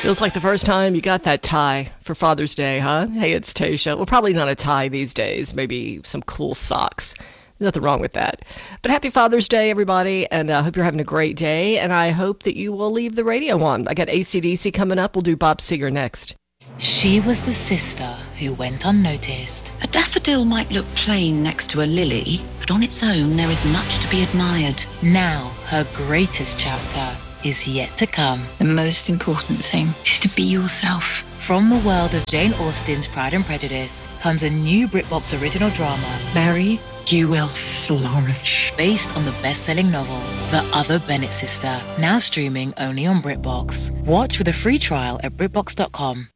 Feels like the first time you got that tie for Father's Day, huh? Hey, it's Tasha. Well, probably not a tie these days. Maybe some cool socks. There's nothing wrong with that. But happy Father's Day, everybody, and I hope you're having a great day. And I hope that you will leave the radio on. I got AC/DC coming up. We'll do Bob Seger next. She was the sister who went unnoticed. A daffodil might look plain next to a lily, but on its own there is much to be admired. Now, her greatest chapter is yet to come. The most important thing is to be yourself. From the world of Jane Austen's Pride and Prejudice comes a new BritBox original drama. Mary, you will flourish. Based on the best-selling novel, The Other Bennett Sister, now streaming only on BritBox. Watch with a free trial at BritBox.com.